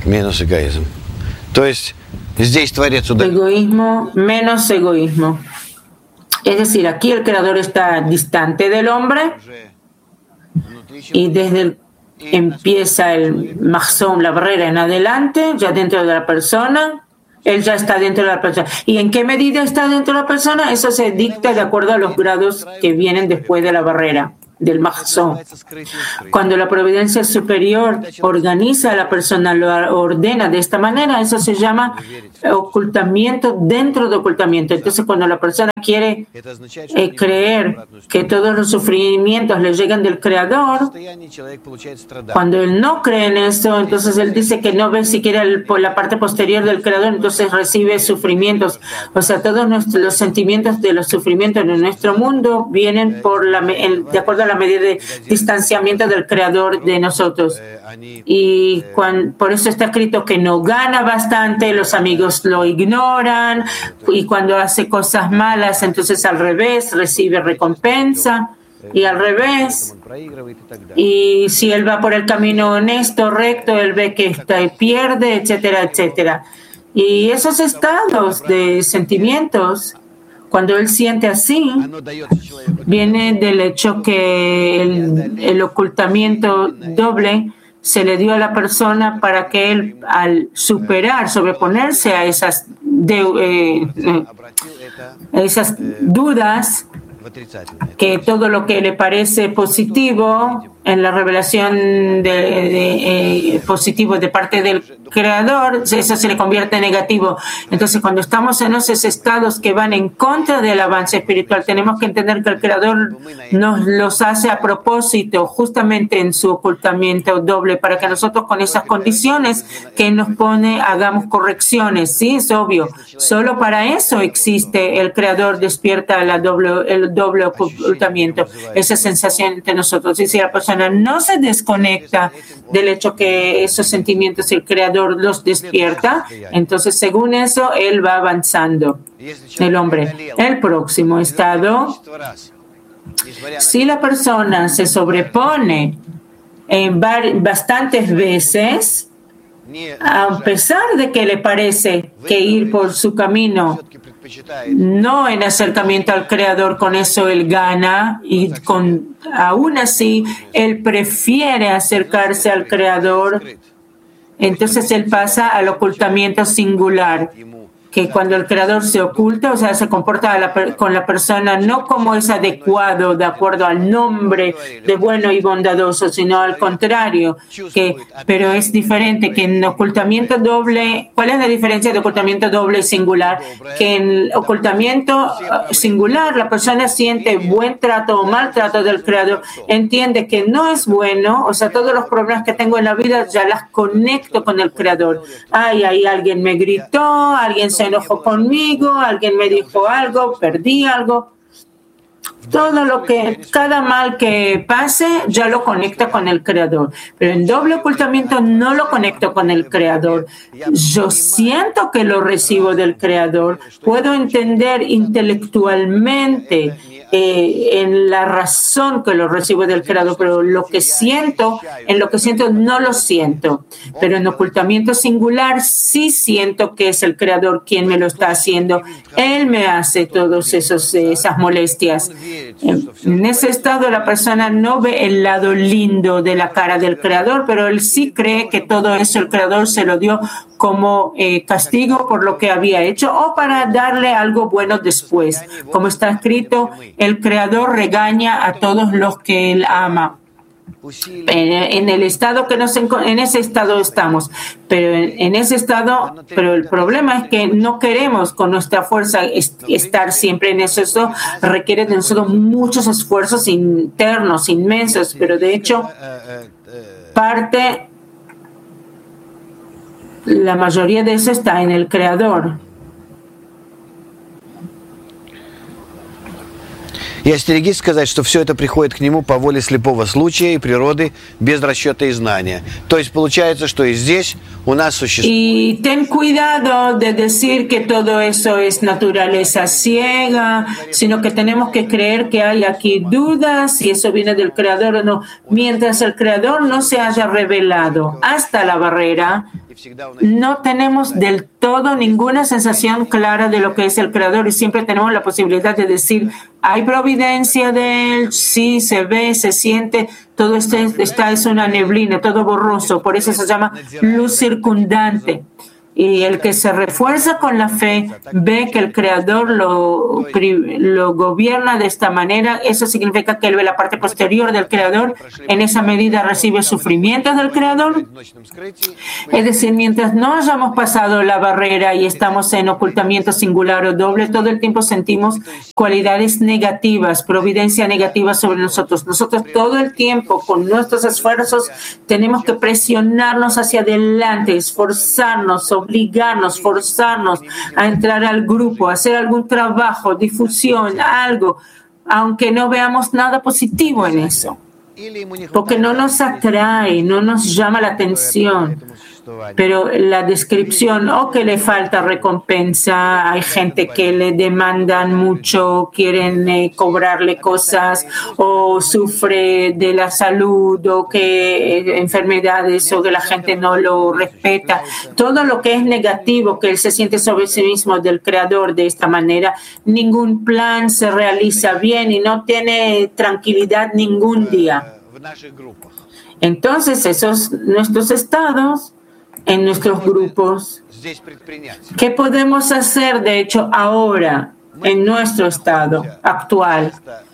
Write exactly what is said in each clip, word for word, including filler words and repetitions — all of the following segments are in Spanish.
menos egoísmo. Entonces, здесь Творец удален. Egoísmo menos egoísmo. Es decir, aquí el Creador está distante del hombre y desde el, empieza el mahzón, la barrera en adelante, ya dentro de la persona, él ya está dentro de la persona. ¿Y en qué medida está dentro de la persona? Eso se dicta de acuerdo a los grados que vienen después de la barrera, del mahzón. Cuando la providencia superior organiza a la persona, lo ordena de esta manera, eso se llama ocultamiento dentro de ocultamiento. Entonces, cuando la persona quiere eh, creer que todos los sufrimientos le llegan del Creador, cuando él no cree en eso, entonces él dice que no ve siquiera el, por la parte posterior del Creador, entonces recibe sufrimientos. O sea, todos nuestros, los sentimientos de los sufrimientos en nuestro mundo vienen por la, el, de acuerdo a la medida de distanciamiento del Creador de nosotros. Y cuando, por eso está escrito que no gana bastante, los amigos lo ignoran, y cuando hace cosas malas, entonces al revés, recibe recompensa, y al revés. Y si él va por el camino honesto, recto, él ve que está, pierde, etcétera, etcétera. Y esos estados de sentimientos, cuando él siente así, viene del hecho que el, el ocultamiento doble se le dio a la persona para que él, al superar, sobreponerse a esas, de, eh, esas dudas, que todo lo que le parece positivo en la revelación de, de, eh, positivo de parte del Creador, eso se le convierte en negativo. Entonces, cuando estamos en esos estados que van en contra del avance espiritual, tenemos que entender que el Creador nos los hace a propósito, justamente en su ocultamiento doble, para que nosotros con esas condiciones que nos pone, hagamos correcciones. Sí, es obvio. Solo para eso existe el Creador, despierta la doble, el doble ocultamiento, esa sensación entre nosotros. Y si la persona no se desconecta del hecho que esos sentimientos el Creador los despierta, entonces según eso él va avanzando, el hombre. El próximo estado, si la persona se sobrepone en bastantes veces, a pesar de que le parece que ir por su camino no en acercamiento al Creador, con eso él gana, y con, aún así él prefiere acercarse al Creador, entonces él pasa al ocultamiento singular, que cuando el Creador se oculta, o sea, se comporta a la, con la persona no como es adecuado de acuerdo al nombre de bueno y bondadoso, sino al contrario, que, pero es diferente que en ocultamiento doble. ¿Cuál es la diferencia de ocultamiento doble y singular? Que en ocultamiento singular la persona siente buen trato o mal trato del Creador, entiende que no es bueno, o sea, todos los problemas que tengo en la vida ya las conecto con el Creador. Ay, ahí alguien me gritó, alguien se enojó conmigo, alguien me dijo algo, perdí algo. Todo lo que, cada mal que pase, ya lo conecta con el Creador. Pero en doble ocultamiento no lo conecto con el Creador. Yo siento que lo recibo del Creador. Puedo entender intelectualmente Eh, en la razón que lo recibo del Creador, pero lo que siento, en lo que siento no lo siento. Pero en ocultamiento singular sí siento que es el Creador quien me lo está haciendo. Él me hace todas esas molestias. En, en ese estado la persona no ve el lado lindo de la cara del Creador, pero él sí cree que todo eso el Creador se lo dio como eh, castigo por lo que había hecho o para darle algo bueno después. Como está escrito, el Creador regaña a todos los que Él ama. En el estado que nos en ese estado estamos, pero en, en ese estado, pero el problema es que no queremos con nuestra fuerza est- estar siempre en eso. Eso requiere de nosotros muchos esfuerzos internos inmensos, pero de hecho parte, la mayoría de eso está en el Creador. И остерегись сказать, что все это приходит к нему по воле слепого случая и природы без расчета и знания. То есть получается, что и здесь Y ten cuidado de decir que todo eso es naturaleza ciega, sino que tenemos que creer que hay aquí dudas si eso viene del Creador o no. Mientras el Creador no se haya revelado hasta la barrera, no tenemos del todo ninguna sensación clara de lo que es el Creador y siempre tenemos la posibilidad de decir, hay providencia de Él, sí, se ve, se siente, todo esto está, es una neblina, todo borroso, por eso se llama luz circundante. Y el que se refuerza con la fe ve que el Creador lo, lo gobierna de esta manera. Eso significa que él ve la parte posterior del Creador. En esa medida recibe sufrimientos del Creador. Es decir, mientras no hayamos pasado la barrera y estamos en ocultamiento singular o doble, todo el tiempo sentimos cualidades negativas, providencia negativa sobre nosotros. Nosotros todo el tiempo, con nuestros esfuerzos, tenemos que presionarnos hacia adelante, esforzarnos, obligarnos, forzarnos a entrar al grupo, a hacer algún trabajo, difusión, algo, aunque no veamos nada positivo en eso, porque no nos atrae, no nos llama la atención. Pero la descripción, o que le falta recompensa, hay gente que le demandan mucho, quieren eh, cobrarle cosas, o sufre de la salud, o que eh, enfermedades, o que la gente no lo respeta. Todo lo que es negativo, que él se siente sobre sí mismo del Creador de esta manera, ningún plan se realiza bien y no tiene tranquilidad ningún día. Entonces, esos nuestros estados en nuestros grupos. ¿Qué podemos hacer, de hecho, ahora, en nuestro estado actual?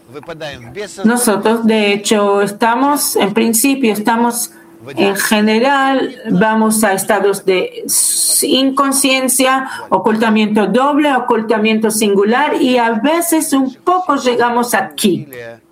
Nosotros, de hecho, estamos, en principio, estamos, en general, vamos a estados de inconsciencia, ocultamiento doble, ocultamiento singular, y a veces un poco llegamos aquí.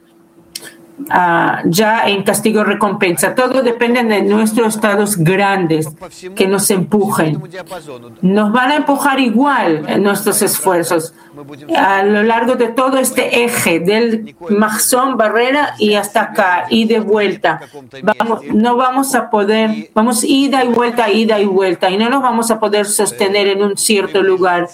Uh, ya en castigo recompensa. Todo depende de nuestros estados grandes que nos empujen. Nos van a empujar igual en nuestros esfuerzos a lo largo de todo este eje del Mahzón, barrera y hasta acá y de vuelta. Vamos, no vamos a poder, vamos ida y vuelta, ida y vuelta y no nos vamos a poder sostener en un cierto lugar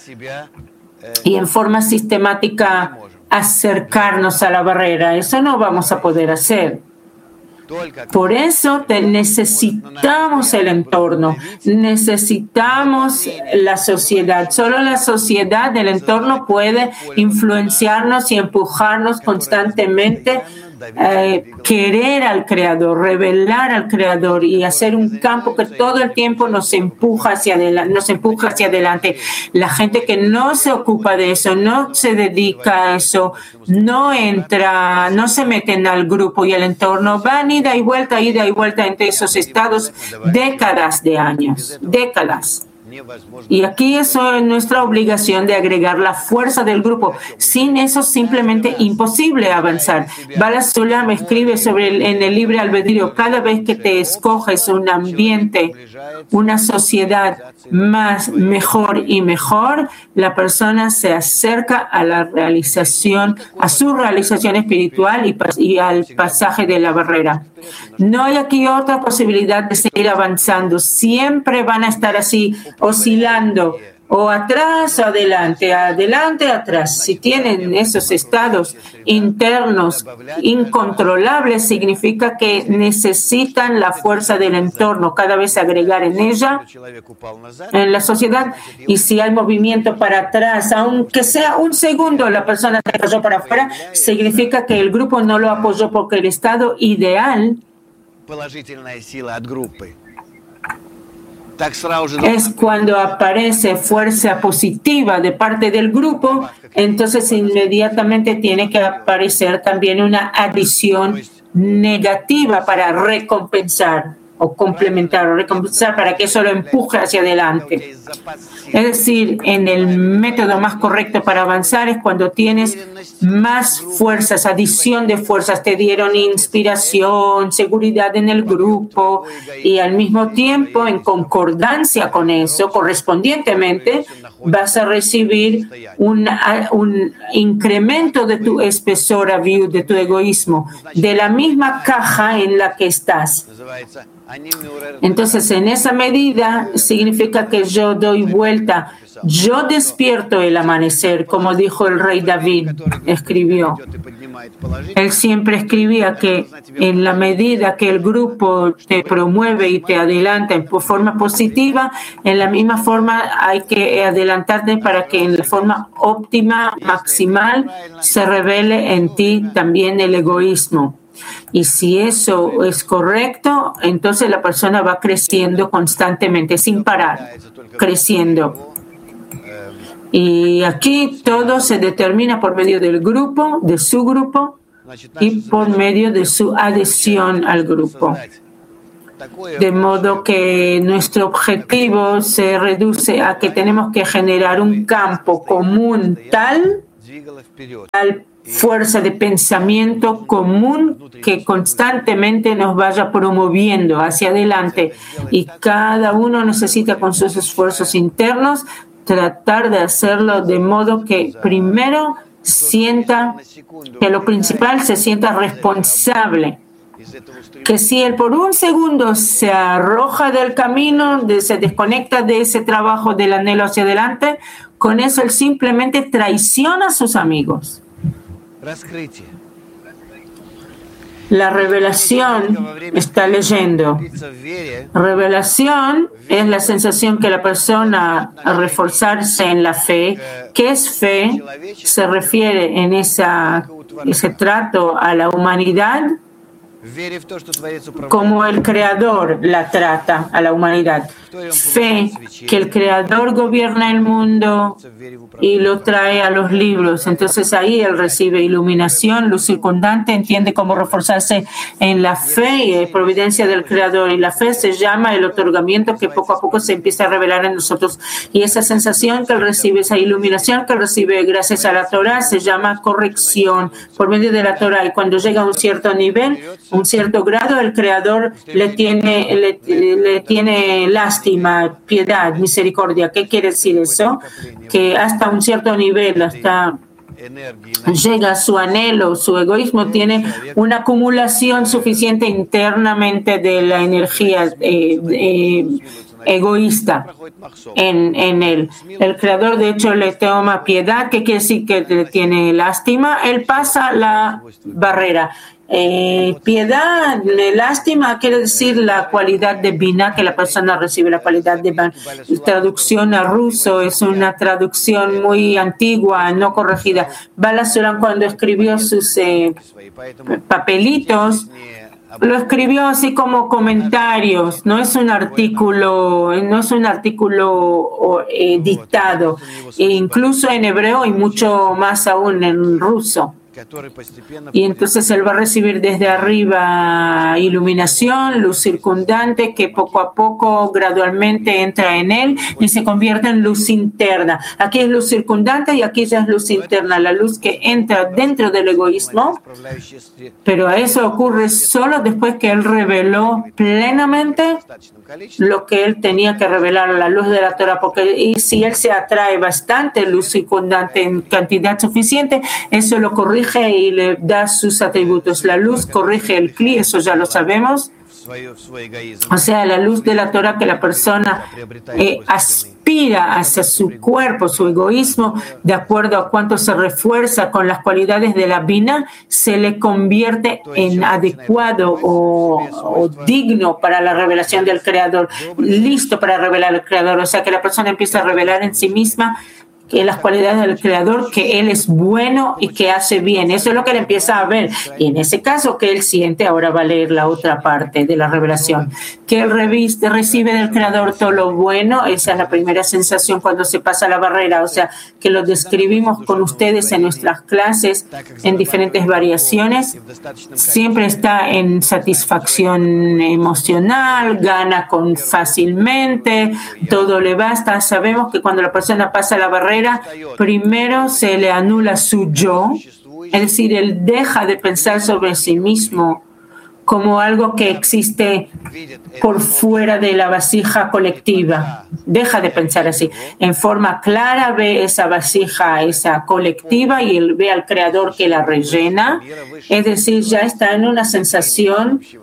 y en forma sistemática acercarnos a la barrera. Eso no vamos a poder hacer. Por eso te necesitamos el entorno, necesitamos la sociedad. Solo la sociedad del entorno puede influenciarnos y empujarnos constantemente, eh, querer al Creador, revelar al Creador y hacer un campo que todo el tiempo nos empuja hacia adelante, nos empuja hacia adelante. La gente que no se ocupa de eso, no se dedica a eso, no entra, no se meten al grupo y al entorno, van ida y vuelta, ida y vuelta entre esos estados décadas de años, décadas. Y aquí eso es nuestra obligación de agregar la fuerza del grupo. Sin eso es simplemente imposible avanzar. Bala Sulam escribe sobre el, en el libre albedrío, cada vez que te escoges un ambiente, una sociedad más mejor y mejor, la persona se acerca a la realización, a su realización espiritual y, y al pasaje de la barrera. No hay aquí otra posibilidad de seguir avanzando. Siempre van a estar así, oscilando, o atrás o adelante, adelante, atrás. Si tienen esos estados internos incontrolables, significa que necesitan la fuerza del entorno, cada vez agregar en ella, en la sociedad. Y si hay movimiento para atrás, aunque sea un segundo, la persona se apoyó para afuera, significa que el grupo no lo apoyó, porque el estado ideal es cuando aparece fuerza positiva de parte del grupo, entonces inmediatamente tiene que aparecer también una adición negativa para recompensar o complementar o recompensar para que eso lo empuje hacia adelante. Es decir, en el método más correcto para avanzar es cuando tienes más fuerzas, adición de fuerzas, te dieron inspiración, seguridad en el grupo y al mismo tiempo, en concordancia con eso, correspondientemente, vas a recibir un, un incremento de tu espesor aviud, de tu egoísmo, de la misma caja en la que estás. Entonces, en esa medida significa que yo doy vuelta, yo despierto el amanecer, como dijo el rey David, escribió. Él siempre escribía que en la medida que el grupo te promueve y te adelanta en forma positiva, en la misma forma hay que adelantarte para que en la forma óptima, maximal, se revele en ti también el egoísmo. Y si eso es correcto, entonces la persona va creciendo constantemente, sin parar, creciendo. Y aquí todo se determina por medio del grupo, de su grupo, y por medio de su adhesión al grupo. De modo que nuestro objetivo se reduce a que tenemos que generar un campo común tal, tal fuerza de pensamiento común que constantemente nos vaya promoviendo hacia adelante. Y cada uno necesita con sus esfuerzos internos tratar de hacerlo de modo que primero sienta que lo principal se sienta responsable, que si él por un segundo se arroja del camino, de, se desconecta de ese trabajo del anhelo hacia adelante, con eso él simplemente traiciona a sus amigos. La revelación está leyendo. Revelación es la sensación que la persona a reforzarse en la fe. ¿Qué es fe? Se refiere en esa, ese trato a la humanidad como el Creador la trata a la humanidad. Fe que el Creador gobierna el mundo y lo trae a los libros. Entonces ahí él recibe iluminación, luz circundante, entiende cómo reforzarse en la fe y la providencia del Creador. Y la fe se llama el otorgamiento que poco a poco se empieza a revelar en nosotros. Y esa sensación que él recibe, esa iluminación que él recibe gracias a la Torah, se llama corrección por medio de la Torah. Y cuando llega a un cierto nivel, un cierto grado, el Creador le tiene, le, le tiene lástima, piedad, misericordia. ¿Qué quiere decir eso? Que hasta un cierto nivel, hasta llega su anhelo, su egoísmo, tiene una acumulación suficiente internamente de la energía eh, eh, egoísta en, en él. El Creador, de hecho, le toma piedad, que quiere decir que le tiene lástima. Él pasa la barrera. Eh, piedad, lástima, quiere decir la cualidad de Binah, que la persona recibe la cualidad de Binah. La traducción a ruso es una traducción muy antigua, no corregida. Bala Sulam, cuando escribió sus eh, papelitos, lo escribió así como comentarios, no es un artículo, no es un artículo eh, dictado, e incluso en hebreo y mucho más aún en ruso. Y entonces él va a recibir desde arriba iluminación, luz circundante que poco a poco gradualmente entra en él y se convierte en luz interna. Aquí es luz circundante y aquí ya es luz interna, la luz que entra dentro del egoísmo, pero eso ocurre solo después que él reveló plenamente lo que él tenía que revelar, la luz de la Torah, porque y si él se atrae bastante luz circundante en cantidad suficiente, eso lo corrige y le da sus atributos. La luz corrige el cli, eso ya lo sabemos. O sea, la luz de la Torah que la persona eh, aspira hacia su cuerpo, su egoísmo, de acuerdo a cuánto se refuerza con las cualidades de la Binah, se le convierte en adecuado o, o digno para la revelación del Creador, listo para revelar al Creador. O sea, que la persona empieza a revelar en sí misma que las cualidades del Creador, que Él es bueno y que hace bien. Eso es lo que Él empieza a ver. Y en ese caso que Él siente, ahora va a leer la otra parte de la revelación, que Él reviste, recibe del Creador todo lo bueno. Esa es la primera sensación cuando se pasa la barrera. O sea, que lo describimos con ustedes en nuestras clases en diferentes variaciones. Siempre está en satisfacción emocional, gana con fácilmente, todo le basta. Sabemos que cuando la persona pasa la barrera, primero se le anula su yo, es decir, él deja de pensar sobre sí mismo como algo que existe por fuera de la vasija colectiva. Deja de pensar así. En forma clara ve esa vasija, esa colectiva, y él ve al Creador que la rellena. Es decir, ya está en una sensación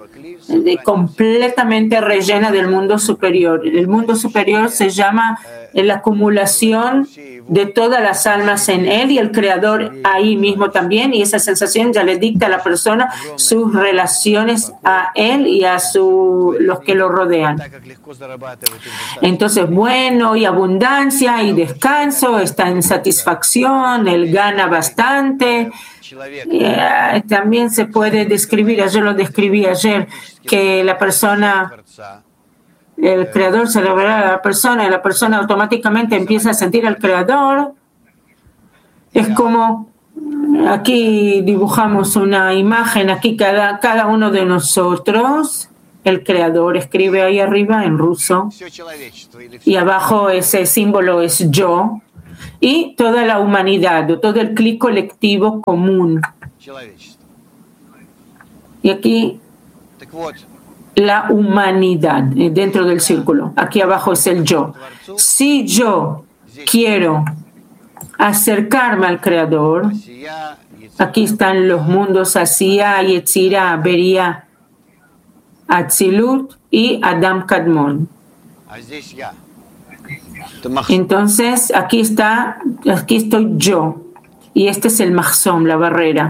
de, completamente rellena del mundo superior. El mundo superior se llama la acumulación de todas las almas en él y el creador ahí mismo también, y esa sensación ya le dicta a la persona sus relaciones a él y a su, los que lo rodean. Entonces, bueno, y abundancia y descanso, está en satisfacción, él gana bastante. Eh, también se puede describir, ayer lo describí ayer, que la persona, el creador se revela a la persona y la persona automáticamente empieza a sentir al creador. Es como, aquí dibujamos una imagen, aquí cada, cada uno de nosotros, el creador escribe ahí arriba en ruso y abajo ese símbolo es yo y toda la humanidad, todo el clic colectivo común. Y aquí la humanidad dentro del círculo. Aquí abajo es el yo. Si yo quiero acercarme al Creador, aquí están los mundos Asiya, Yetzirah, Beria, Atzilut y Adam Kadmon. Entonces, aquí está, aquí estoy yo. Y este es el Mahzom, la barrera.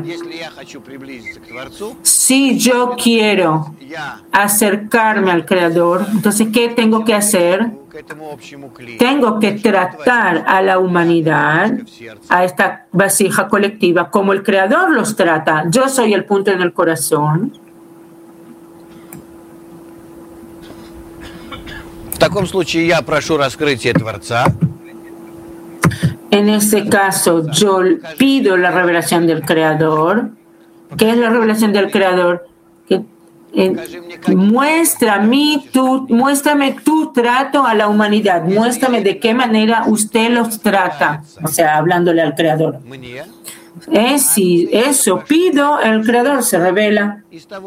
Si yo quiero acercarme al Creador, entonces, ¿qué tengo que hacer? Tengo que tratar a la humanidad, a esta vasija colectiva, como el Creador los trata. Yo soy el punto en el corazón. В таком случае я прошу раскрытие Творца. En ese caso, yo pido la revelación del Creador. ¿Qué es la revelación del Creador? Que, eh, muestra mi, tu, muéstrame tu trato a la humanidad. Muéstrame de qué manera usted los trata. O sea, hablándole al Creador. Eh, si eso pido, el Creador se revela.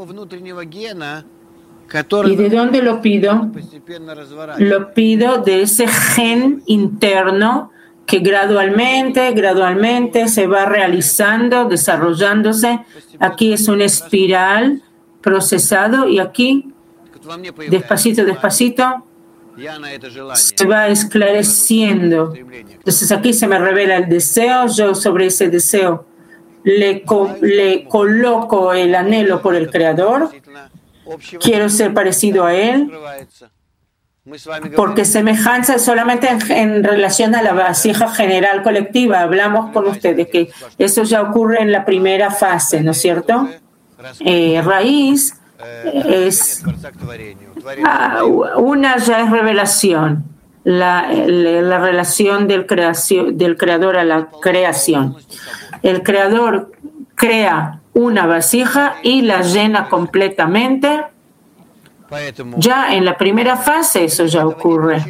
¿Y de dónde lo pido? Lo pido de ese gen interno que gradualmente, gradualmente se va realizando, desarrollándose. Aquí es una espiral procesado y aquí, despacito, despacito, se va esclareciendo. Entonces aquí se me revela el deseo, yo sobre ese deseo le, co- le coloco el anhelo por el Creador. Quiero ser parecido a Él, porque semejanza es solamente en, en relación a la vasija general colectiva. Hablamos con ustedes que eso ya ocurre en la primera fase, ¿no es cierto? Eh, raíz es ah, una ya es revelación, la, la, la relación del, creación, del creador a la creación. El creador crea una vasija y la llena completamente. Ya en la primera fase eso ya ocurre.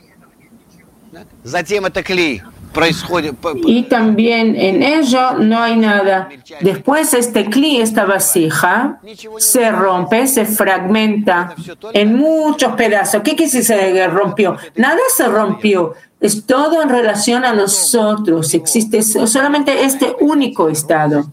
Y también en ello no hay nada. Después este cli, esta vasija, se rompe, se fragmenta en muchos pedazos. ¿Qué quiere decir se rompió? Nada se rompió. Es todo en relación a nosotros. Existe solamente este único estado.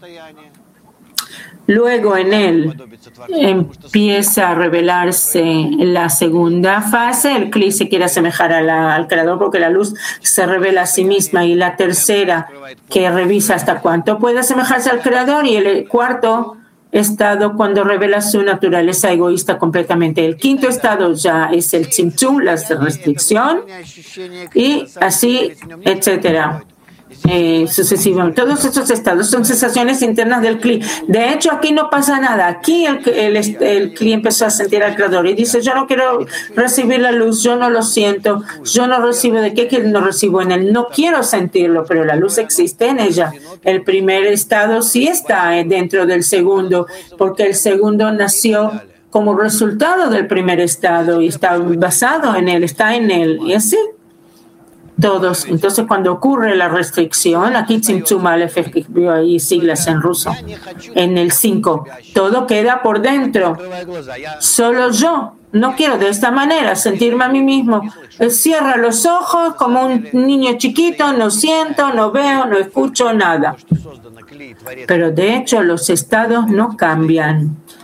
Luego en él empieza a revelarse la segunda fase, el Kli se quiere asemejar a la, al Creador porque la luz se revela a sí misma, y la tercera que revisa hasta cuánto puede asemejarse al Creador, y el cuarto estado cuando revela su naturaleza egoísta completamente. El quinto estado ya es el Tzimtzum, la restricción, y así, etcétera. Eh, sucesivamente. Todos estos estados son sensaciones internas del Kli. De hecho, aquí no pasa nada. Aquí el, el, el Kli empezó a sentir al Creador y dice, yo no quiero recibir la luz, yo no lo siento, yo no recibo. ¿De qué que no recibo en él? No quiero sentirlo, pero la luz existe en ella. El primer estado sí está dentro del segundo, porque el segundo nació como resultado del primer estado y está basado en él, está en él, y así. Todos. Entonces, cuando ocurre la restricción, aquí Tzimtzum Aleph escribió ahí siglas en ruso, en el cinco, todo queda por dentro. Solo yo no quiero de esta manera sentirme a mí mismo. Cierra los ojos como un niño chiquito, no siento, no veo, no escucho nada. Pero de hecho, los estados no cambian.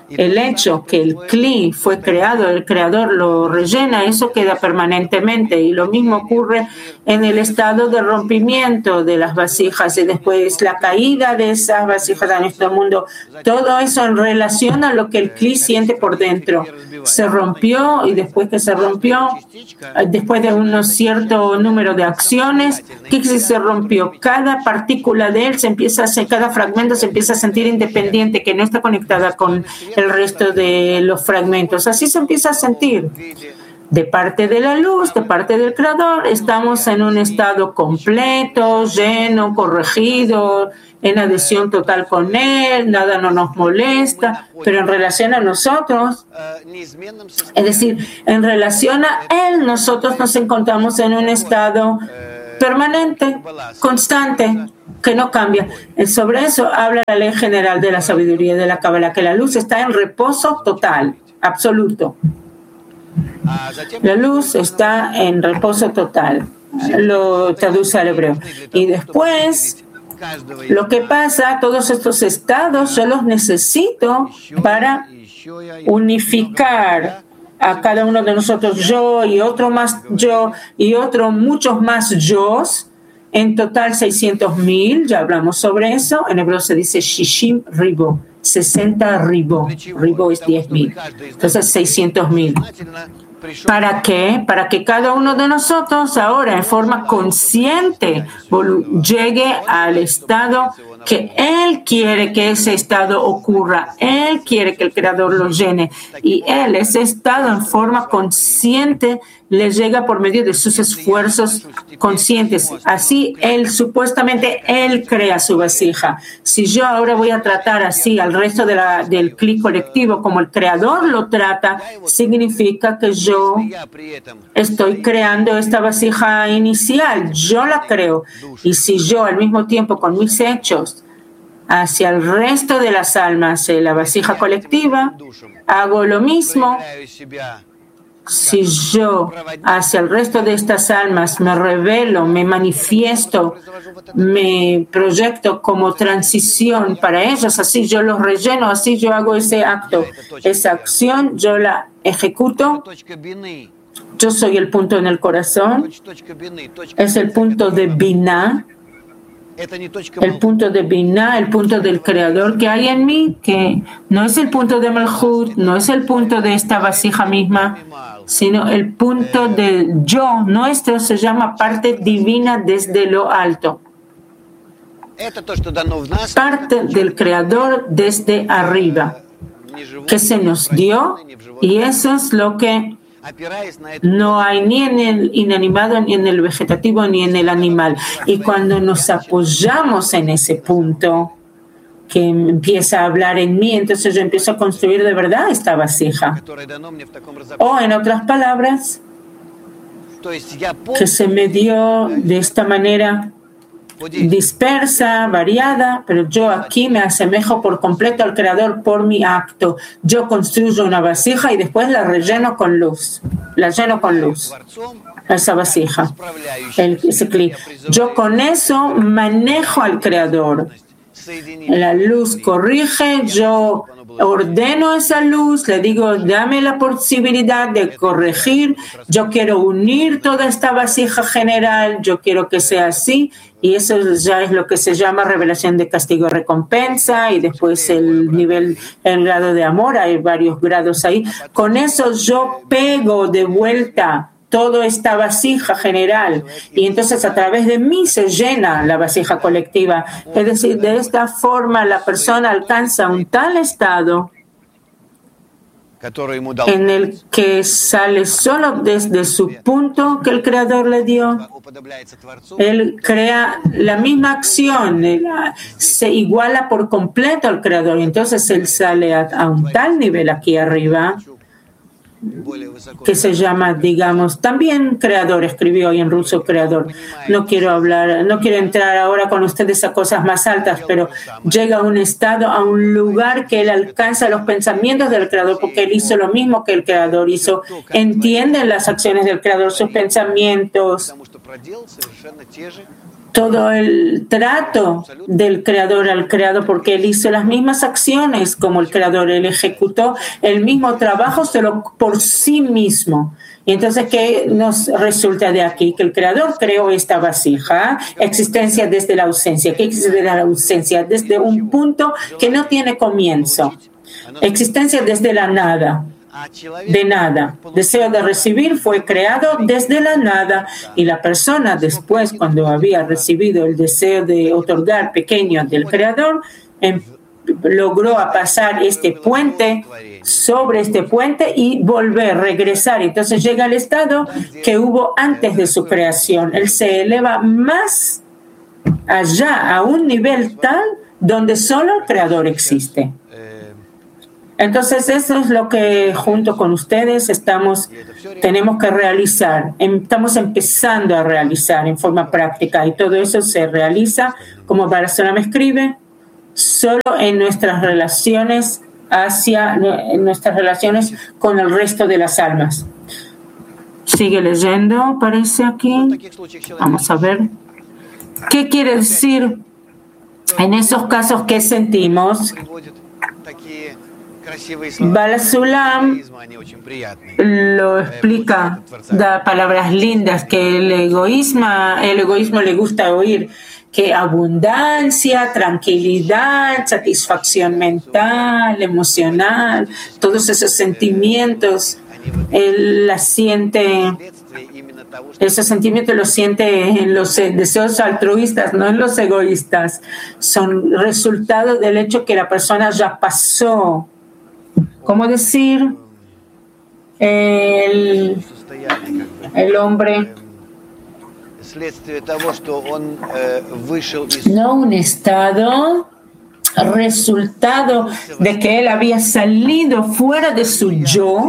el hecho que el Kli fue creado, el creador lo rellena, eso queda permanentemente. Y lo mismo ocurre en el estado de rompimiento de las vasijas y después la caída de esas vasijas a nuestro mundo. Todo eso en relación a lo que el Kli siente por dentro. Se rompió y después que se rompió, después de un cierto número de acciones, ¿qué se rompió? Cada partícula de él se empieza a hacer, cada fragmento se empieza a sentir independiente, que no está conectada con el resto de los fragmentos. Así se empieza a sentir. De parte de la luz, de parte del Creador, estamos en un estado completo, lleno, corregido, en adhesión total con Él, nada no nos molesta, pero en relación a nosotros, es decir, en relación a Él, nosotros nos encontramos en un estado permanente, constante, que no cambia. Sobre eso habla la ley general de la sabiduría de la Kabbalah, que la luz está en reposo total, absoluto. La luz está en reposo total, lo traduce al hebreo. Y después, lo que pasa, todos estos estados yo los necesito para unificar a cada uno de nosotros, yo y otro más yo y otro muchos más yo's, en total seiscientos mil, ya hablamos sobre eso, en hebreo se dice shishim ribo, sesenta ribo, ribo es diez mil, entonces seiscientos mil. ¿Para qué? Para que cada uno de nosotros ahora en forma consciente llegue al estado que Él quiere que ese estado ocurra. Él quiere que el Creador lo llene. Y Él, ese estado en forma consciente, le llega por medio de sus esfuerzos conscientes. Así, Él, supuestamente, Él crea su vasija. Si yo ahora voy a tratar así al resto de la, del Kli colectivo como el Creador lo trata, significa que yo estoy creando esta vasija inicial. Yo la creo. Y si yo al mismo tiempo con mis hechos hacia el resto de las almas, la vasija colectiva, hago lo mismo. Si yo hacia el resto de estas almas me revelo, me manifiesto, me proyecto como transición para ellos, así yo los relleno, así yo hago ese acto, esa acción, yo la ejecuto. Yo soy el punto en el corazón, es el punto de Binah, el punto de Binah, el punto del Creador que hay en mí, que no es el punto de Malhut, no es el punto de esta vasija misma, sino el punto del yo nuestro, se llama parte divina desde lo alto. Parte del Creador desde arriba, que se nos dio, y eso es lo que no hay ni en el inanimado, ni en el vegetativo, ni en el animal. Y cuando nos apoyamos en ese punto que empieza a hablar en mí, entonces yo empiezo a construir de verdad esta vasija. O en otras palabras, que se me dio de esta manera dispersa, variada, pero yo aquí me asemejo por completo al Creador por mi acto. Yo construyo una vasija y después la relleno con luz. La lleno con luz. Esa vasija. El, ese Kli. Yo con eso manejo al Creador. La luz corrige, yo ordeno esa luz, le digo, dame la posibilidad de corregir, yo quiero unir toda esta vasija general, yo quiero que sea así, y eso ya es lo que se llama revelación de castigo-recompensa, y después el nivel, el grado de amor, hay varios grados ahí. Con eso yo pego de vuelta toda esta vasija general, y entonces a través de mí se llena la vasija colectiva. Es decir, de esta forma la persona alcanza un tal estado en el que sale solo desde su punto que el Creador le dio. Él crea la misma acción, se iguala por completo al Creador, y entonces él sale a, a un tal nivel aquí arriba que se llama, digamos, también Creador, escribió hoy en ruso Creador. No quiero hablar, no quiero entrar ahora con ustedes a cosas más altas, pero llega a un estado, a un lugar que él alcanza los pensamientos del Creador, porque él hizo lo mismo que el Creador hizo. Entiende las acciones del Creador, sus pensamientos. todo el trato del creador al creado, porque él hizo las mismas acciones como el creador, él ejecutó el mismo trabajo solo por sí mismo. Y entonces, ¿qué nos resulta de aquí? Que el creador creó esta vasija, existencia desde la ausencia. ¿Qué existe desde la ausencia? Desde un punto que no tiene comienzo. Existencia desde la nada. De nada. Deseo de recibir fue creado desde la nada, y la persona después, cuando había recibido el deseo de otorgar pequeño del creador, em, logró pasar este puente, sobre este puente y volver, regresar. Entonces llega al estado que hubo antes de su creación. Él se eleva más allá, a un nivel tal donde solo el creador existe. Entonces eso es lo que junto con ustedes estamos, tenemos que realizar, estamos empezando a realizar en forma práctica, y todo eso se realiza, como Barcelona me escribe, solo en nuestras relaciones hacia, en nuestras relaciones con el resto de las almas. Sigue leyendo, parece aquí. Vamos a ver. ¿Qué quiere decir en esos casos que sentimos? Balasulam lo explica, da palabras lindas que el egoísmo, el egoísmo le gusta oír, que abundancia, tranquilidad, satisfacción mental, emocional, todos esos sentimientos, él la siente, esos sentimientos los siente en los deseos altruistas, no en los egoístas, son resultado del hecho que la persona ya pasó. ¿Cómo decir? El, el hombre, no un estado, resultado de que él había salido fuera de su yo,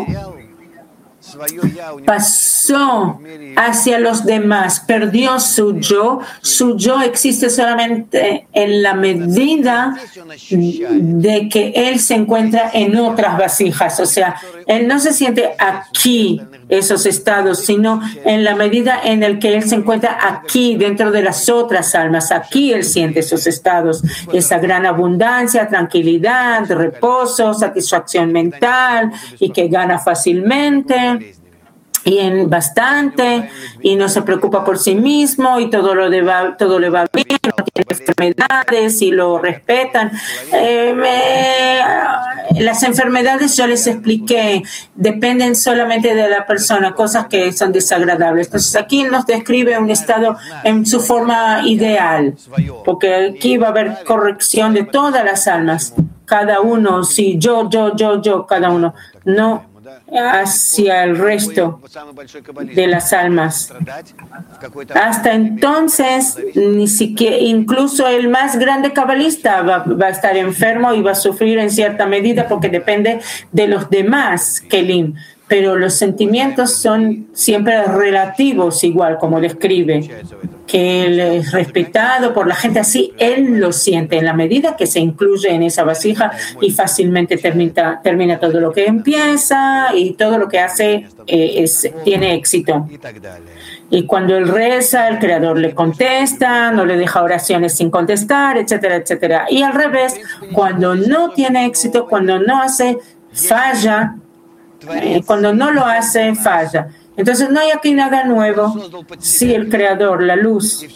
pasó hacia los demás, perdió su yo. Su yo existe solamente en la medida de que él se encuentra en otras vasijas. O sea, él no se siente aquí esos estados, sino en la medida en el que él se encuentra aquí dentro de las otras almas. Aquí él siente esos estados, esa gran abundancia, tranquilidad, reposo, satisfacción mental, y que gana fácilmente y en bastante, y no se preocupa por sí mismo, y todo, lo de va, todo le va bien, no tiene enfermedades y lo respetan. Eh, me, las enfermedades, ya les expliqué, dependen solamente de la persona, cosas que son desagradables. Entonces aquí nos describe un estado en su forma ideal, porque aquí va a haber corrección de todas las almas, cada uno, sí, yo, yo, yo, yo, cada uno, no hacia el resto de las almas. Hasta entonces, ni siquiera, incluso el más grande cabalista va, va a estar enfermo y va a sufrir en cierta medida porque depende de los demás Kelim. Pero los sentimientos son siempre relativos, igual como describe, que él es respetado por la gente, así él lo siente en la medida que se incluye en esa vasija y fácilmente termina, termina todo lo que empieza y todo lo que hace eh, es, tiene éxito. Y cuando él reza, el Creador le contesta, no le deja oraciones sin contestar, etcétera, etcétera. Y al revés, cuando no tiene éxito, cuando no hace, falla. Eh, cuando no lo hace, falla. Entonces no hay aquí nada nuevo. Sí, el Creador, la luz,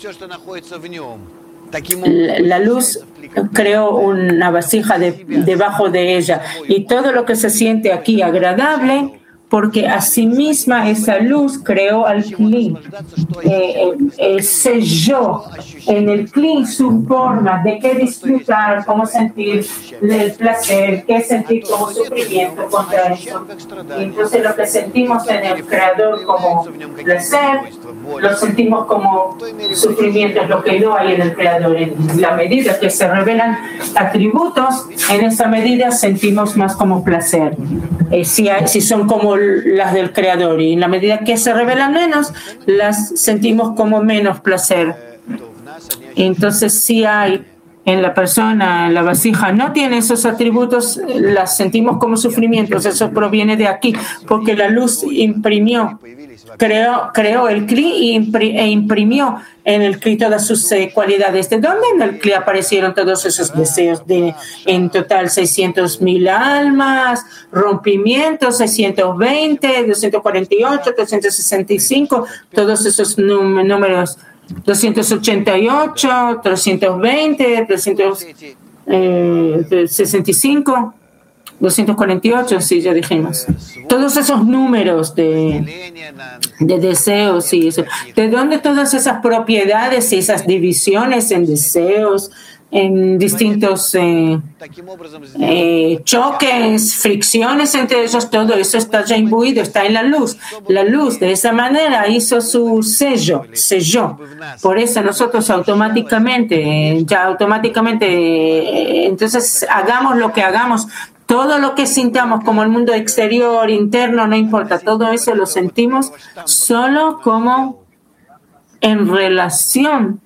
la, la luz creó una vasija de, debajo de ella, y todo lo que se siente aquí agradable, porque asimisma esa luz creó al Kli, eh, eh, selló en el Kli su forma de qué disfrutar, cómo sentir el placer, qué sentir como sufrimiento contra eso. Y entonces lo que sentimos en el Creador como placer, lo sentimos como sufrimiento, es lo que no hay en el Creador. En la medida que se revelan atributos, en esa medida sentimos más como placer. Eh, si, hay, si son como las del Creador, y en la medida que se revelan menos, las sentimos como menos placer. Entonces sí hay en la persona, la vasija, no tiene esos atributos, las sentimos como sufrimientos. Eso proviene de aquí, porque la luz imprimió, creó, creó el Kli e imprimió en el Kli todas sus eh, cualidades. ¿De dónde en el Kli aparecieron todos esos deseos? De, en total, seiscientos mil almas, rompimientos, seiscientos veinte, doscientos cuarenta y ocho, trescientos sesenta y cinco, todos esos números. doscientos ochenta y ocho, trescientos veinte, trescientos sesenta y cinco, doscientos cuarenta y ocho, sí, ya dijimos. Todos esos números de, de deseos y eso. ¿De dónde todas esas propiedades y esas divisiones en deseos, en distintos eh, eh, choques, fricciones entre ellos? Todo eso está ya imbuido, está en la luz. La luz de esa manera hizo su sello, selló. Por eso nosotros automáticamente, ya automáticamente, eh, entonces hagamos lo que hagamos, todo lo que sintamos como el mundo exterior, interno, no importa, todo eso lo sentimos solo como en relación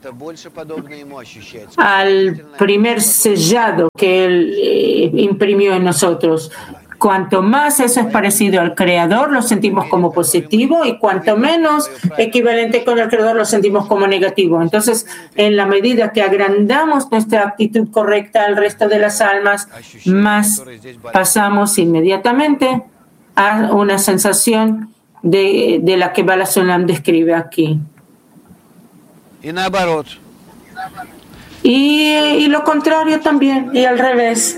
al primer sellado que Él eh, imprimió en nosotros. Cuanto más eso es parecido al Creador, lo sentimos como positivo, y cuanto menos equivalente con el Creador, lo sentimos como negativo. Entonces, en la medida que agrandamos nuestra actitud correcta al resto de las almas, más pasamos inmediatamente a una sensación de, de la que Bala Sulam describe aquí. Y, y lo contrario también, y al revés.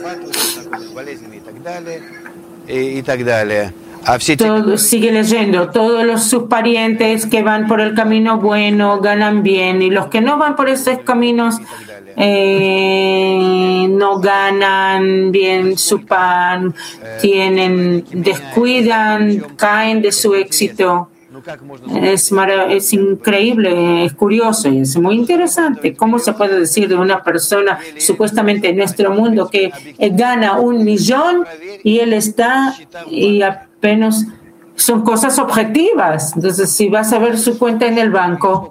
Todo, sigue leyendo, todos los, sus parientes que van por el camino bueno ganan bien, y los que no van por esos caminos eh, no ganan bien su pan, tienen, descuidan, caen de su éxito. Es, es increíble, es curioso y es muy interesante. ¿Cómo se puede decir de una persona supuestamente en nuestro mundo que gana un millón y él está y apenas son cosas objetivas? Entonces, si vas a ver su cuenta en el banco,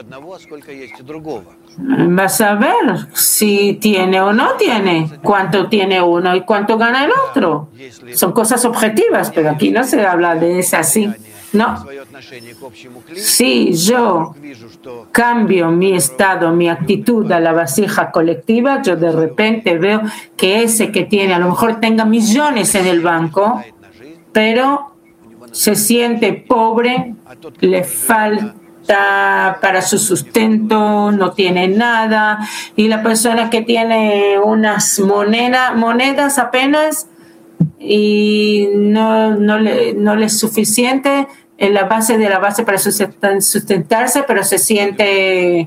vas a ver si tiene o no tiene, cuánto tiene uno y cuánto gana el otro. Son cosas objetivas, pero aquí no se habla de eso así. No. Si yo cambio mi estado, mi actitud a la vasija colectiva, yo de repente veo que ese que tiene, a lo mejor tenga millones en el banco, pero se siente pobre, le falta para su sustento, no tiene nada, y la persona que tiene unas moneda, monedas apenas y no, no, le, no le es suficiente en la base de la base para sustentarse, pero se siente,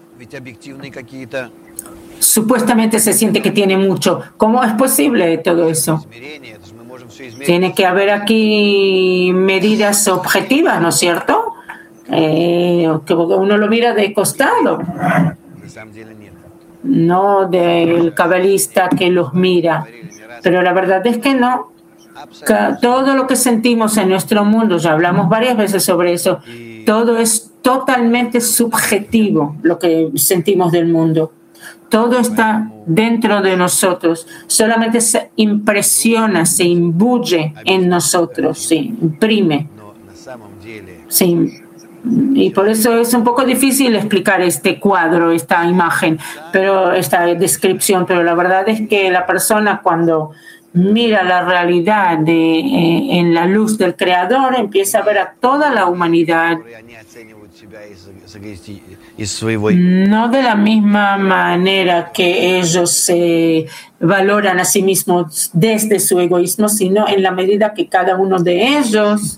supuestamente se siente que tiene mucho. ¿Cómo es posible todo eso? Tiene que haber aquí medidas objetivas, ¿no es cierto? Eh, que uno lo mira de costado, no del cabalista que los mira. Pero la verdad es que no. Todo lo que sentimos en nuestro mundo, ya hablamos varias veces sobre eso, todo es totalmente subjetivo lo que sentimos del mundo. Todo está dentro de nosotros, solamente se impresiona, se imbuye en nosotros, se imprime. Sí. Y por eso es un poco difícil explicar este cuadro, esta imagen, pero esta descripción, pero la verdad es que la persona cuando mira la realidad de, eh, en la luz del Creador, empieza a ver a toda la humanidad no de la misma manera que ellos se eh, valoran a sí mismos desde su egoísmo, sino en la medida que cada uno de ellos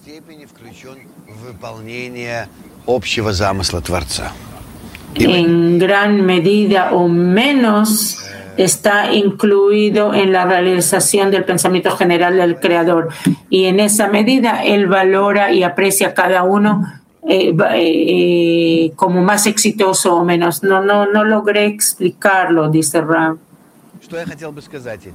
en gran medida o menos está incluido en la realización del pensamiento general del Creador, y en esa medida él valora y aprecia a cada uno eh, eh, como más exitoso o menos. No, no, no logré explicarlo, dice Ram.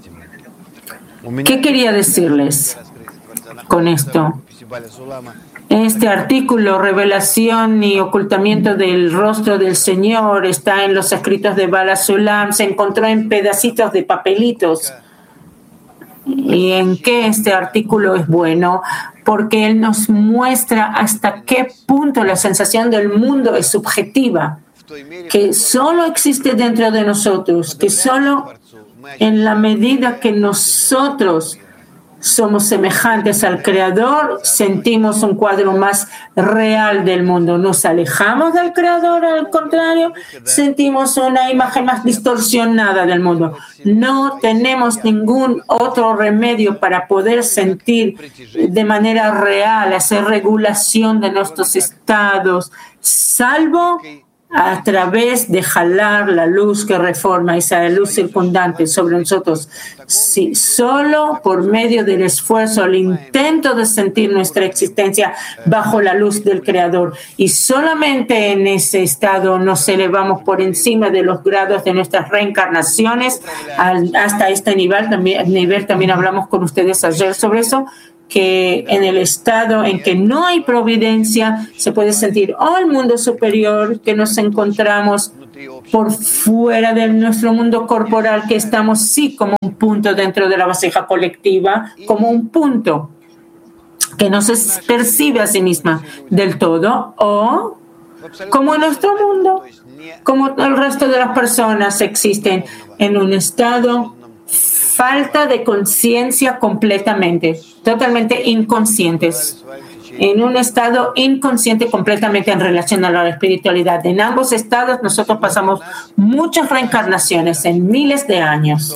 ¿Qué quería decirles con esto? Este artículo, revelación y ocultamiento del rostro del Señor, está en los escritos de Bala Sulam, se encontró en pedacitos de papelitos. ¿Y en qué este artículo es bueno? Porque él nos muestra hasta qué punto la sensación del mundo es subjetiva, que solo existe dentro de nosotros, que solo en la medida que nosotros somos semejantes al Creador, sentimos un cuadro más real del mundo. Nos alejamos del Creador, al contrario, sentimos una imagen más distorsionada del mundo. No tenemos ningún otro remedio para poder sentir de manera real, hacer regulación de nuestros estados, salvo a través de jalar la luz que reforma, esa luz circundante sobre nosotros. Sí, solo por medio del esfuerzo, el intento de sentir nuestra existencia bajo la luz del Creador. Y solamente en ese estado nos elevamos por encima de los grados de nuestras reencarnaciones hasta este nivel. También, nivel, también hablamos con ustedes ayer sobre eso, que en el estado en que no hay providencia se puede sentir oh, el mundo superior, que nos encontramos por fuera de nuestro mundo corporal, que estamos sí como un punto dentro de la vasija colectiva, como un punto que no se percibe a sí misma del todo, o como en nuestro mundo, como el resto de las personas existen en un estado falta de conciencia completamente, totalmente inconscientes, en un estado inconsciente completamente en relación a la espiritualidad. En ambos estados nosotros pasamos muchas reencarnaciones en miles de años.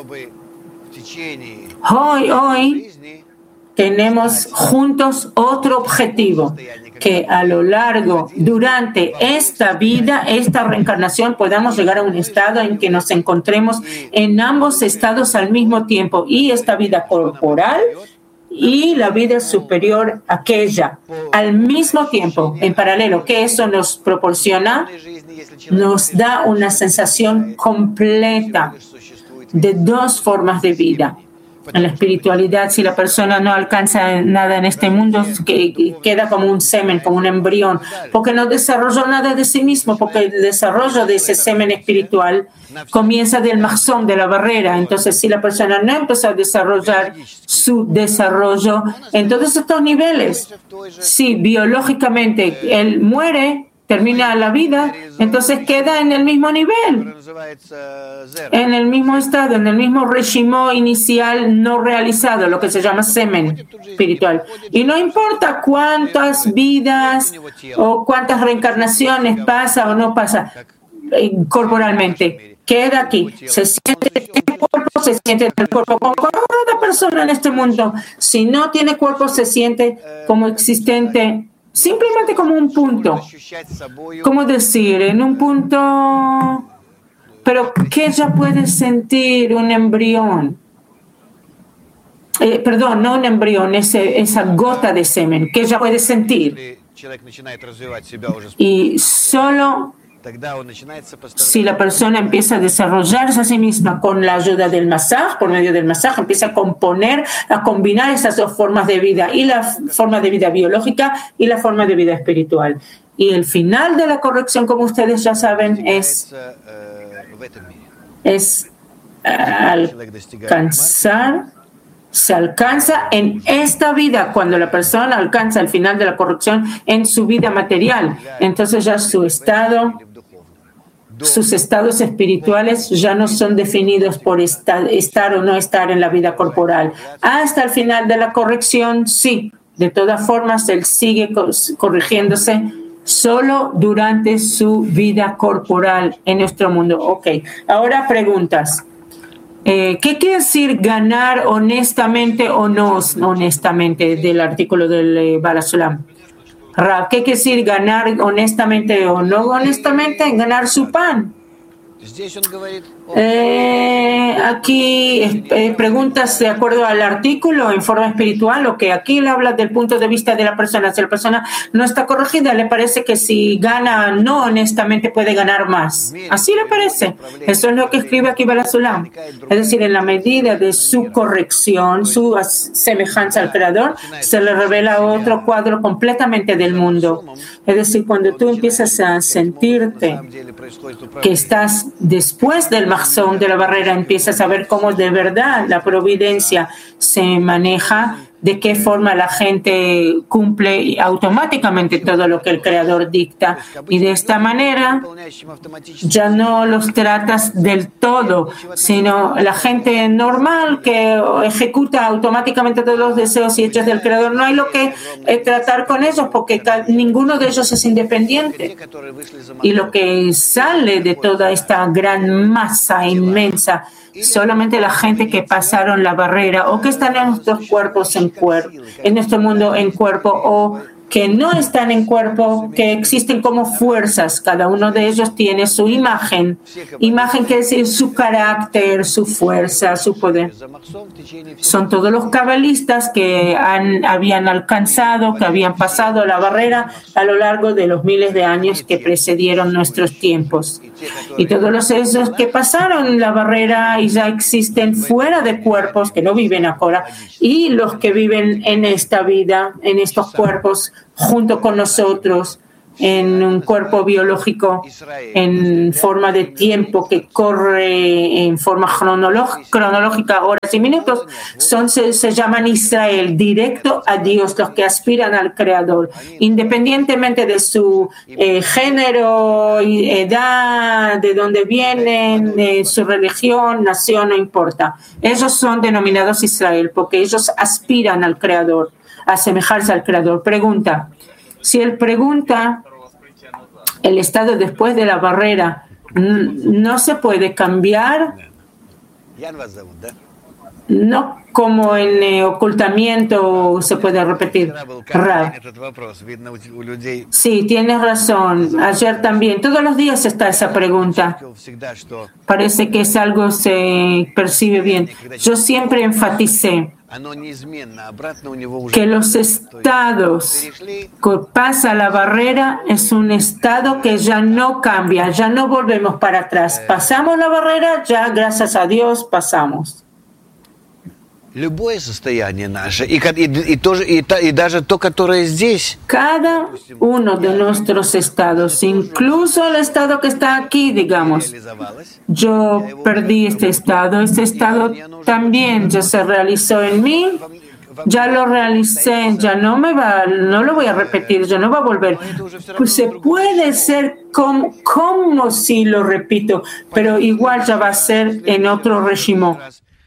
Hoy, hoy tenemos juntos otro objetivo, que a lo largo, durante esta vida, esta reencarnación, podamos llegar a un estado en que nos encontremos en ambos estados al mismo tiempo, y esta vida corporal y la vida superior, aquella, al mismo tiempo, en paralelo, que eso nos proporciona, nos da una sensación completa de dos formas de vida. En la espiritualidad, si la persona no alcanza nada en este mundo, que queda como un semen, como un embrión, porque no desarrolló nada de sí mismo, porque el desarrollo de ese semen espiritual comienza del mahzón, de la barrera. Entonces, si la persona no empezó a desarrollar su desarrollo en todos estos niveles, si biológicamente él muere, termina la vida, entonces queda en el mismo nivel, en el mismo estado, en el mismo régimen inicial no realizado, lo que se llama semen espiritual. Y no importa cuántas vidas o cuántas reencarnaciones pasa o no pasa corporalmente, queda aquí, se siente en el cuerpo, se siente en el cuerpo, como cada persona en este mundo. Si no tiene cuerpo, se siente como existente, simplemente como un punto. ¿Cómo decir? En un punto, pero ¿qué ya puede sentir un embrión? Eh, perdón, no un embrión, ese, esa gota de semen, ¿qué ya puede sentir? Y solo si la persona empieza a desarrollarse a sí misma con la ayuda del masaje, por medio del masaje, empieza a componer, a combinar esas dos formas de vida, y la forma de vida biológica y la forma de vida espiritual. Y el final de la corrección, como ustedes ya saben, es, es alcanzar, se alcanza en esta vida, cuando la persona alcanza el final de la corrección en su vida material. Entonces ya su estado, sus estados espirituales ya no son definidos por estar, estar o no estar en la vida corporal. Hasta el final de la corrección, sí. De todas formas, él sigue corrigiéndose solo durante su vida corporal en nuestro mundo. Ok, ahora preguntas. Eh, ¿Qué quiere decir ganar honestamente o no honestamente del artículo del eh, Bala Sulam? Ra, ¿qué quiere decir ganar honestamente o no honestamente? Ganar su pan. Eh, aquí eh, preguntas de acuerdo al artículo en forma espiritual, o que aquí le habla del punto de vista de la persona. Si la persona no está corregida, le parece que si gana no honestamente puede ganar más. Así le parece. Eso es lo que escribe aquí Barasulam. Es decir, en la medida de su corrección, su semejanza al Creador, se le revela otro cuadro completamente del mundo. Es decir, cuando tú empiezas a sentirte que estás después del Mahzón, de la barrera, empiezas a ver cómo de verdad la providencia se maneja, de qué forma la gente cumple automáticamente todo lo que el Creador dicta. Y de esta manera ya no los tratas del todo, sino la gente normal que ejecuta automáticamente todos los deseos y hechos del Creador. No hay lo que eh, tratar con ellos, porque ninguno de ellos es independiente. Y lo que sale de toda esta gran masa inmensa, solamente la gente que pasaron la barrera o que están en nuestros cuerpos en cuerpo, en nuestro mundo en cuerpo, o que no están en cuerpo, que existen como fuerzas. Cada uno de ellos tiene su imagen. Imagen quiere decir su carácter, su fuerza, su poder. Son todos los cabalistas que han, habían alcanzado, que habían pasado la barrera a lo largo de los miles de años que precedieron nuestros tiempos. Y todos los esos que pasaron la barrera y ya existen fuera de cuerpos, que no viven ahora, y los que viven en esta vida, en estos cuerpos, junto con nosotros, en un cuerpo biológico, en forma de tiempo que corre en forma cronológica, horas y minutos, son, se, se llaman Israel, directo a Dios, los que aspiran al Creador, independientemente de su eh, género, edad, de dónde vienen, de su religión, nación, no importa. Ellos son denominados Israel porque ellos aspiran al Creador, a asemejarse al Creador. Pregunta. Si él pregunta, el estado después de la barrera no se puede cambiar, no como en eh, ocultamiento se puede repetir. Ra. Sí, tienes razón. Ayer también, todos los días está esa pregunta. Parece que es algo que se percibe bien. Yo siempre enfaticé que los estados que pasa la barrera es un estado que ya no cambia, ya no volvemos para atrás. Pasamos la barrera, ya gracias a Dios pasamos. Любое состояние наше, и, и, и, тоже, и, и даже то, которое здесь. Cada uno de nuestros estados, incluso el estado que está aquí, digamos, yo perdí este estado, este estado también ya se realizó en mí, ya lo realicé, ya no me va, no lo voy a repetir, ya no va a volver. Pues se puede ser como, como si lo repito, pero igual ya va a ser en otro régimen.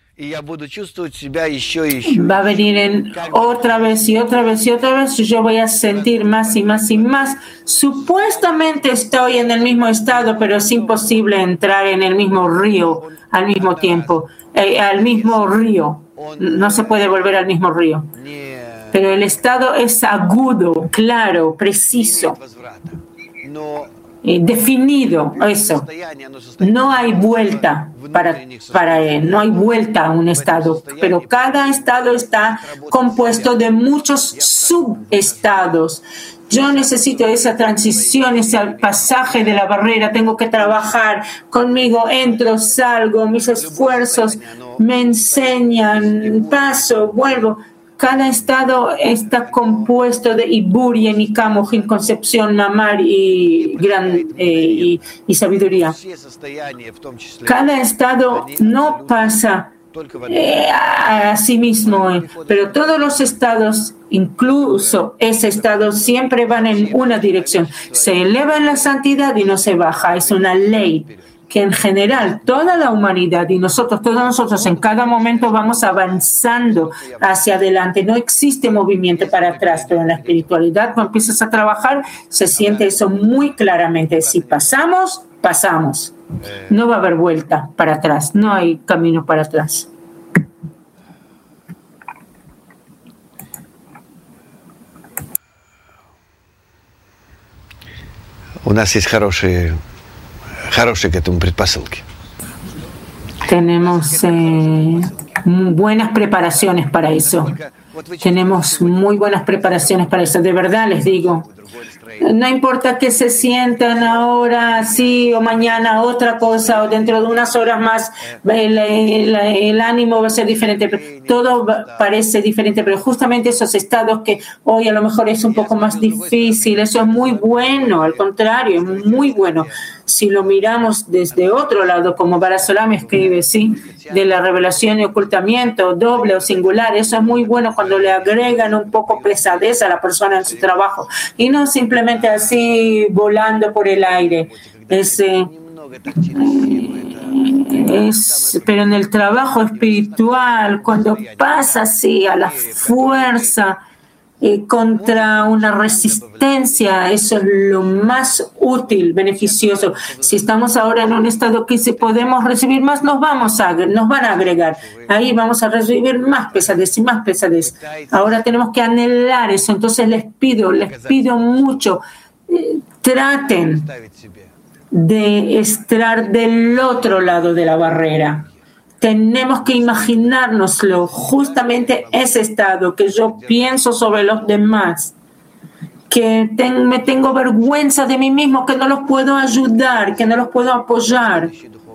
Va a venir en otra vez y otra vez y otra vez y yo voy a sentir más y más y más. Supuestamente estoy en el mismo estado, pero es imposible entrar en el mismo río al mismo tiempo, eh, al mismo río. No se puede volver al mismo río. Pero el estado es agudo, claro, preciso. Eh, definido, eso. No hay vuelta para, para él, no hay vuelta a un estado, pero cada estado está compuesto de muchos subestados. Yo necesito esa transición, ese pasaje de la barrera, tengo que trabajar conmigo, entro, salgo, mis esfuerzos me enseñan, paso, vuelvo. Cada estado está compuesto de Ibur y Enikam, Ojim, concepción, mamar y, gran, eh, y, y sabiduría. Cada estado no pasa eh, a, a sí mismo, eh, pero todos los estados, incluso ese estado, siempre van en una dirección. Se eleva en la santidad y no se baja, es una ley que en general toda la humanidad y nosotros, todos nosotros en cada momento vamos avanzando hacia adelante. No existe movimiento para atrás, pero en la espiritualidad cuando empiezas a trabajar se siente eso muy claramente. Si pasamos, pasamos. No va a haber vuelta para atrás, no hay camino para atrás. У нас есть хорошие Хорошие к этому предпосылки. Tenemos eh, buenas preparaciones para eso. Tenemos muy buenas preparaciones para eso. De verdad les digo. No importa que se sientan ahora así o mañana otra cosa o dentro de unas horas más el, el, el ánimo va a ser diferente. Todo parece diferente, pero justamente esos estados que hoy a lo mejor es un poco más difícil, eso es muy bueno, al contrario, es muy bueno. Si lo miramos desde otro lado, como Barasolam escribe, ¿sí? De la revelación y ocultamiento, doble o singular, eso es muy bueno cuando le agregan un poco pesadez a la persona en su trabajo y no simplemente así volando por el aire. Es, eh, es, pero en el trabajo espiritual, cuando pasa así a la fuerza, Eh, contra una resistencia, eso es lo más útil, beneficioso. Si estamos ahora en un estado que si podemos recibir más, nos vamos a, nos van a agregar. Ahí vamos a recibir más pesadez y más pesadez. Ahora tenemos que anhelar eso. Entonces les pido, les pido mucho, eh, traten de estar del otro lado de la barrera. Tenemos que imaginárnoslo, justamente ese estado que yo pienso sobre los demás, que ten, me tengo vergüenza de mí mismo, que no los puedo ayudar, que no los puedo apoyar.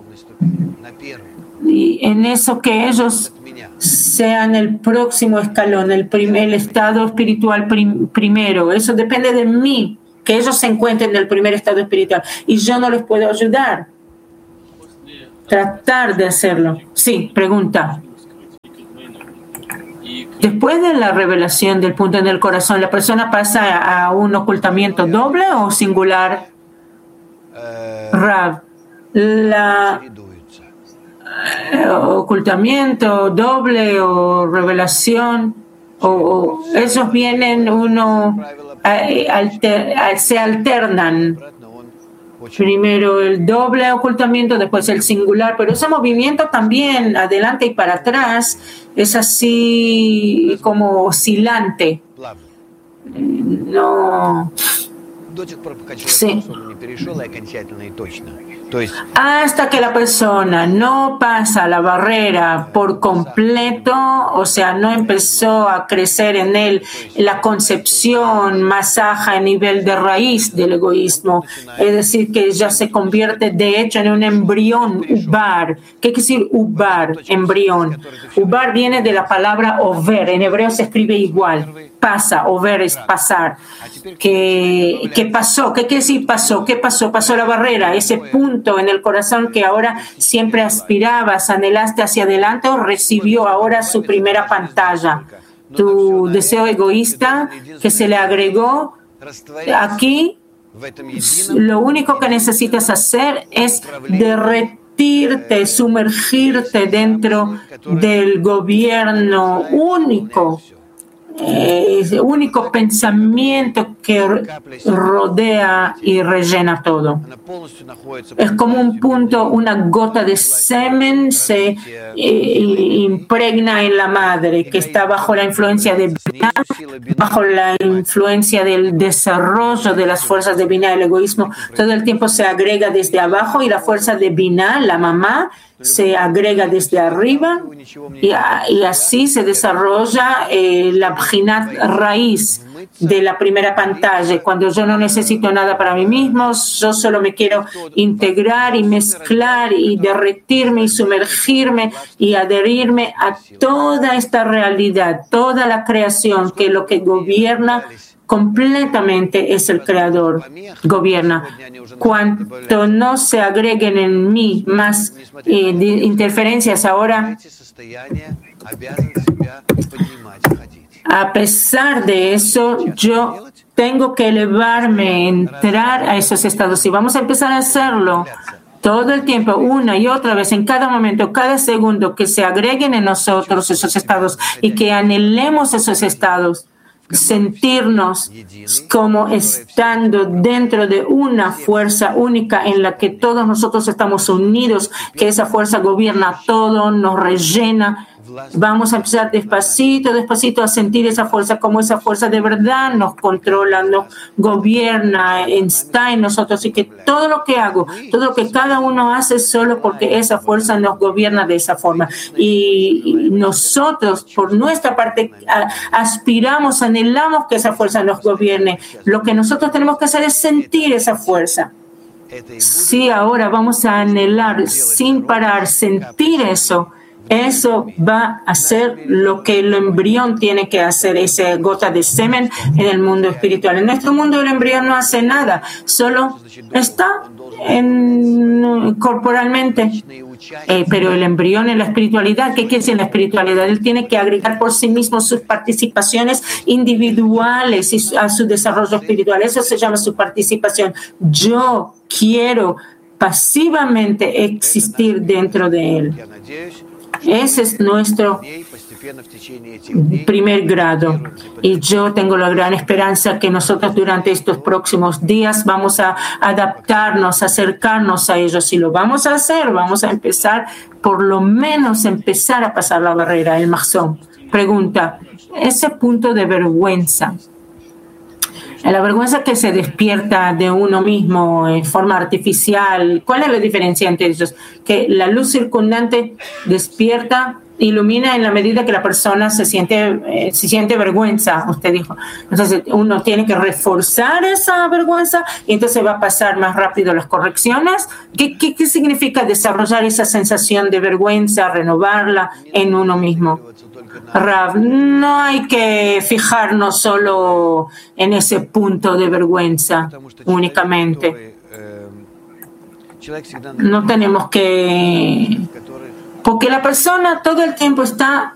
Y en eso que ellos sean el próximo escalón, el, prim, el estado espiritual prim, primero. Eso depende de mí, que ellos se encuentren en el primer estado espiritual y yo no les puedo ayudar. Tratar de hacerlo. Sí, pregunta. Después de la revelación del punto en el corazón, ¿la persona pasa a un ocultamiento doble o singular? Rav, la eh, ocultamiento doble o revelación, o, o esos vienen uno, eh, alter, eh, se alternan. Primero el doble ocultamiento, después el singular, pero ese movimiento también adelante y para atrás es así como oscilante. No. Sí. Hasta que la persona no pasa la barrera por completo, o sea, no empezó a crecer en él la concepción más baja a nivel de raíz del egoísmo, es decir, que ya se convierte de hecho en un embrión, ubar. ¿Qué quiere decir ubar, embrión? Ubar viene de la palabra over, en hebreo se escribe igual. Pasa, over es pasar. ¿Qué, qué pasó? ¿Qué quiere decir pasó? ¿Qué pasó? Pasó la barrera, ese punto en el corazón que ahora siempre aspirabas, anhelaste hacia adelante, o recibió ahora su primera pantalla. Tu deseo egoísta que se le agregó aquí, lo único que necesitas hacer es derretirte, sumergirte dentro del gobierno único. Es el único pensamiento que rodea y rellena todo. Es como un punto, una gota de semen se eh, impregna en la madre, que está bajo la influencia de Binah, bajo la influencia del desarrollo de las fuerzas de Binah, el egoísmo. Todo el tiempo se agrega desde abajo y la fuerza de Binah, la mamá, se agrega desde arriba y, y así se desarrolla eh, la bjinat raíz de la primera pantalla. Cuando yo no necesito nada para mí mismo, yo solo me quiero integrar y mezclar y derretirme y sumergirme y adherirme a toda esta realidad, toda la creación, que lo que gobierna completamente es el Creador, gobierna. Cuanto no se agreguen en mí más eh, interferencias ahora, a pesar de eso, yo tengo que elevarme, entrar a esos estados y vamos a empezar a hacerlo todo el tiempo, una y otra vez, en cada momento, cada segundo, que se agreguen en nosotros esos estados y que anhelemos esos estados. Sentirnos como estando dentro de una fuerza única en la que todos nosotros estamos unidos, que esa fuerza gobierna todo, nos rellena vamos a empezar despacito, despacito a sentir esa fuerza, como esa fuerza de verdad nos controla, nos gobierna, está en nosotros, y que todo lo que hago, todo lo que cada uno hace es solo porque esa fuerza nos gobierna de esa forma. Y nosotros, por nuestra parte, aspiramos, anhelamos que esa fuerza nos gobierne. Lo que nosotros tenemos que hacer es sentir esa fuerza. Si ahora vamos a anhelar sin parar, sentir eso, eso va a hacer lo que el embrión tiene que hacer, esa gota de semen en el mundo espiritual. En nuestro mundo el embrión no hace nada, solo está en, corporalmente. Eh, pero el embrión en la espiritualidad, ¿qué quiere decir en la espiritualidad? Él tiene que agregar por sí mismo sus participaciones individuales y a su desarrollo espiritual. Eso se llama su participación. Yo quiero pasivamente existir dentro de él. Ese es nuestro primer grado. Y yo tengo la gran esperanza que nosotros durante estos próximos días vamos a adaptarnos, acercarnos a ellos. Si lo vamos a hacer, vamos a empezar, por lo menos empezar a pasar la barrera, el mahzón. Pregunta, ese punto de vergüenza, la vergüenza que se despierta de uno mismo en forma artificial, ¿cuál es la diferencia entre ellos? Que la luz circundante despierta, ilumina en la medida que la persona se siente, eh, se siente vergüenza, usted dijo. Entonces uno tiene que reforzar esa vergüenza y entonces va a pasar más rápido las correcciones. ¿Qué, qué, qué significa desarrollar esa sensación de vergüenza, renovarla en uno mismo? Rav, no hay que fijarnos solo en ese punto de vergüenza únicamente. No tenemos que... Porque la persona todo el tiempo está